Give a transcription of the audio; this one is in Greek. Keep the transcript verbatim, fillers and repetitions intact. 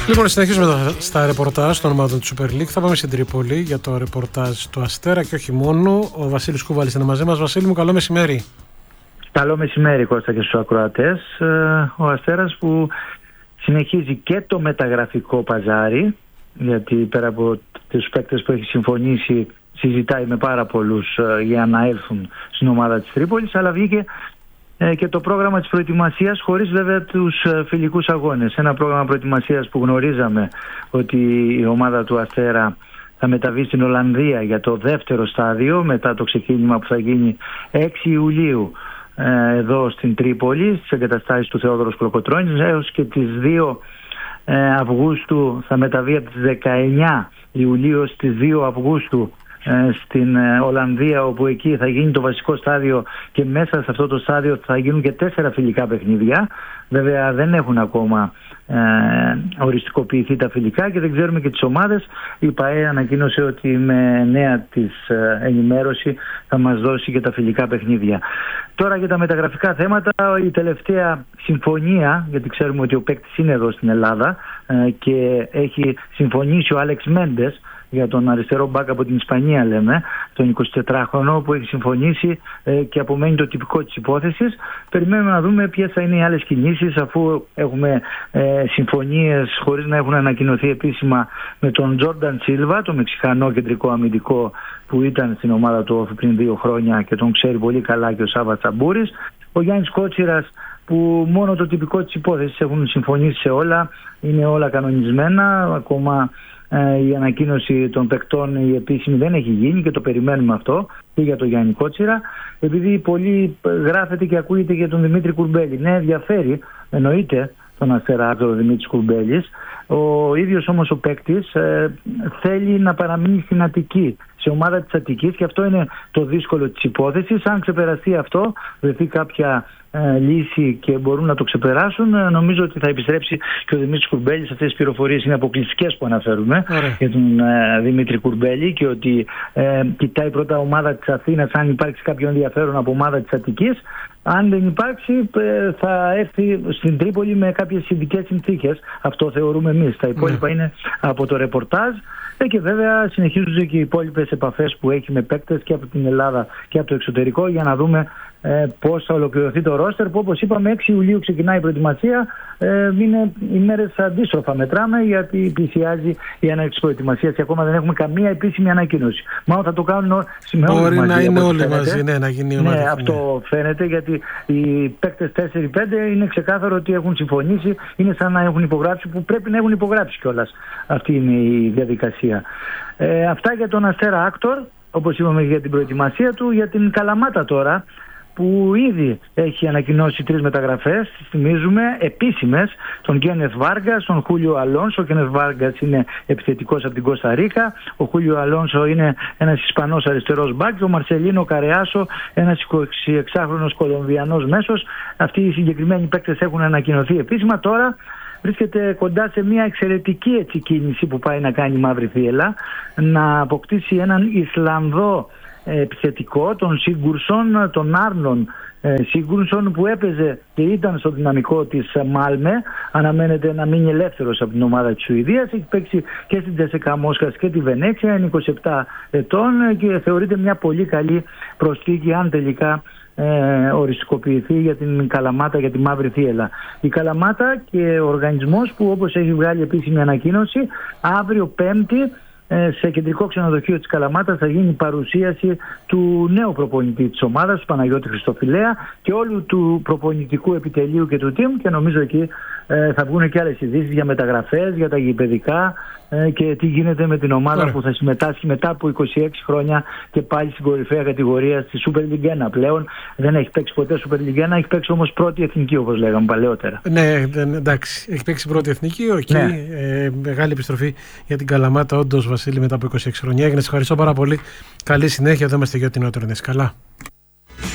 Λοιπόν, συνεχίζουμε στα ρεπορτάζ των ομάδων του Super League. Θα πάμε στην Τρίπολη για το ρεπορτάζ του Αστέρα και όχι μόνο. Ο Βασίλης Κούβαλης είναι μαζί μας. Βασίλη μου, καλό μεσημέρι. Καλό μεσημέρι, Κώστα, και στους ακροατές. Ο Αστέρας που συνεχίζει και το μεταγραφικό παζάρι, γιατί πέρα από τους παίκτες που έχει συμφωνήσει συζητάει με πάρα πολλούς για να έλθουν στην ομάδα της Τρίπολης, αλλά βγήκε και το πρόγραμμα της προετοιμασίας, χωρίς βέβαια τους φιλικούς αγώνες. Ένα πρόγραμμα προετοιμασίας που γνωρίζαμε ότι η ομάδα του Αστέρα θα μεταβεί στην Ολλανδία για το δεύτερο στάδιο, μετά το ξεκίνημα που θα γίνει έξι Ιουλίου εδώ στην Τρίπολη, στις εγκαταστάσεις του Θεόδωρος Κολοκοτρώνης, έως και τις δύο Αυγούστου θα μεταβεί από τις δεκαεννιά Ιουλίου στις δύο Αυγούστου στην Ολλανδία, όπου εκεί θα γίνει το βασικό στάδιο και μέσα σε αυτό το στάδιο θα γίνουν και τέσσερα φιλικά παιχνίδια. Βέβαια δεν έχουν ακόμα ε, οριστικοποιηθεί τα φιλικά και δεν ξέρουμε και τις ομάδες. Η ΠΑΕ ανακοίνωσε ότι με νέα της ε, ενημέρωση θα μας δώσει και τα φιλικά παιχνίδια. Τώρα για τα μεταγραφικά θέματα, η τελευταία συμφωνία, γιατί ξέρουμε ότι ο παίκτης είναι εδώ στην Ελλάδα ε, και έχει συμφωνήσει ο Άλεξ Μέντες για τον αριστερό μπακ από την Ισπανία, λέμε, τον εικοσιτετράχρονο που έχει συμφωνήσει ε, και απομένει το τυπικό της υπόθεσης. Περιμένουμε να δούμε ποιες θα είναι οι άλλες κινήσεις, αφού έχουμε ε, συμφωνίες χωρίς να έχουν ανακοινωθεί επίσημα με τον Τζόρνταν Σίλβα, τον Μεξικανό κεντρικό αμυντικό που ήταν στην ομάδα του Όφη πριν δύο χρόνια και τον ξέρει πολύ καλά και ο Σάβα Τσαμπούρης. Ο Γιάννης Κότσιρας, που μόνο το τυπικό της υπόθεσης έχουν συμφωνήσει σε όλα, είναι όλα κανονισμένα, ακόμα η ανακοίνωση των παικτών η επίσημη δεν έχει γίνει και το περιμένουμε αυτό και για τον Γιάννη Κότσιρα, επειδή πολύ γράφεται και ακούγεται για τον Δημήτρη Κουρμπέλη. Ναι, ενδιαφέρει, εννοείται τον Αστέρα Άκτορο Δημήτρης Κουρμπέλης. Ο ίδιος όμως ο παίκτης ε, θέλει να παραμείνει στην Αττική, σε ομάδα της Αττικής, και αυτό είναι το δύσκολο της υπόθεσης. Αν ξεπεραστεί αυτό, βρεθεί κάποια ε, λύση και μπορούν να το ξεπεράσουν, ε, νομίζω ότι θα επιστρέψει και ο Δημήτρης Κουρμπέλης. Αυτές τις πληροφορίες είναι αποκλειστικές που αναφέρουμε Άρα. για τον ε, Δημήτρη Κουρμπέλη, και ότι ε, κοιτάει πρώτα ομάδα της Αθήνας αν υπάρξει κάποιο ενδιαφέρον από ομάδα της Αττικής. Αν δεν υπάρξει, ε, θα έρθει στην Τρίπολη με κάποιες ειδικές συνθήκες. Αυτό θεωρούμε εμείς. Τα υπόλοιπα mm. είναι από το ρεπορτάζ. Ε, και βέβαια συνεχίζονται και οι υπόλοιπες επαφές που έχει με παίκτες και από την Ελλάδα και από το εξωτερικό, για να δούμε ε, πώς θα ολοκληρωθεί το ρόστερ, που όπως είπαμε έξι Ιουλίου ξεκινάει η προετοιμασία. Ε, είναι οι μέρες αντίστροφα μετράμε, γιατί πλησιάζει η έναρξη της προετοιμασίας και ακόμα δεν έχουμε καμία επίσημη ανακοίνωση. Μάλλον θα το κάνουν σήμερα. Μπορεί μαζί, να είναι όλοι μαζί, ναι, να γίνει ναι, ναι, αυτό φαίνεται, γιατί οι παίκτες τέσσερα πέντε είναι ξεκάθαρο ότι έχουν συμφωνήσει, είναι σαν να έχουν υπογράψει, που πρέπει να έχουν υπογράψει κιόλας. Αυτή είναι η διαδικασία. Ε, αυτά για τον Αστέρα Άκτορ, όπως είπαμε, για την προετοιμασία του. Για την Καλαμάτα τώρα, που ήδη έχει ανακοινώσει τρεις μεταγραφές, θυμίζουμε, επίσημες, τον Κένεθ Βάργκας, τον Χούλιο Αλόνσο. Ο Κένεθ Βάργκας είναι επιθετικός από την Κώστα Ρίκα, ο Χούλιο Αλόνσο είναι ένας Ισπανός αριστερός μπακ, ο Μαρσελίνο Καρεάσο, ένας εικοσιεξάχρονος Κολομβιανός μέσος. Αυτοί οι συγκεκριμένοι παίκτες έχουν ανακοινωθεί επίσημα. Τώρα βρίσκεται κοντά σε μια εξαιρετική έτσι κίνηση που πάει να κάνει η Μαύρη Θύελλα, να αποκτήσει έναν Ισλανδό επιθετικό, τον Σίγκουρσον, τον Άρνον Σίγκουρσον, που έπαιζε και ήταν στο δυναμικό της Μάλμε. Αναμένεται να μείνει ελεύθερος από την ομάδα της Σουηδίας. Έχει παίξει και στην Τσέσσεκα Μόσχας και τη Βενέτσια, είναι είκοσι επτά ετών και θεωρείται μια πολύ καλή προσθήκη αν τελικά Ε, οριστικοποιηθεί για την Καλαμάτα, για τη Μαύρη Θύελλα. Η Καλαμάτα και ο οργανισμός, που όπως έχει βγάλει επίσημη ανακοίνωση, αύριο Πέμπτη σε κεντρικό ξενοδοχείο της Καλαμάτας θα γίνει παρουσίαση του νέου προπονητή της ομάδας, του Παναγιώτη Χριστοφιλέα, και όλου του προπονητικού επιτελείου και του team, και νομίζω εκεί ε, θα βγουν και άλλες ειδήσεις για μεταγραφές, για τα γηπεδικά ε, και τι γίνεται με την ομάδα Ωραία. που θα συμμετάσχει μετά από είκοσι έξι χρόνια και πάλι στην κορυφαία κατηγορία στη Super League ένα. Πλέον δεν έχει παίξει ποτέ Super League ένα, έχει παίξει όμως πρώτη εθνική, όπως λέγαμε παλαιότερα. Ναι, εντάξει, έχει παίξει πρώτη εθνική, okay. ναι. ε, μεγάλη επιστροφή για την Καλαμάτα, όντως, Βασίλη, μετά από είκοσι έξι χρόνια. Έγινε, σε ευχαριστώ πάρα πολύ. Καλή συνέχεια, εδώ είμαστε για την Νότια. Καλά.